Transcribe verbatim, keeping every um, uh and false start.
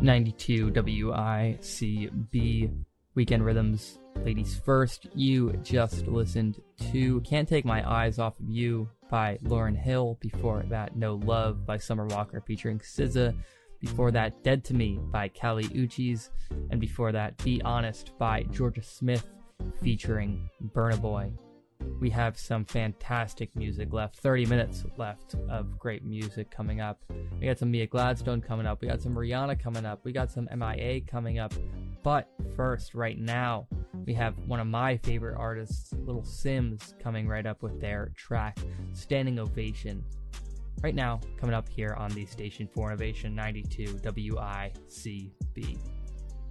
ninety-two W I C B Weekend Rhythms. Ladies first, you just listened to Can't Take My Eyes Off of You by Lauryn Hill. Before that, No Love by Summer Walker featuring S Z A. Before that, Dead to Me by Kali Uchis. And before that, Be Honest by Georgia Smith featuring Burna Boy. We have some fantastic music left. thirty minutes left of great music coming up. We got some Mia Gladstone coming up. We got some Rihanna coming up. We got some M I A coming up. But first, right now, we have one of my favorite artists, Little Simz, coming right up with their track, Standing Ovation. Right now, coming up here on the station for Innovation ninety-two W I C B.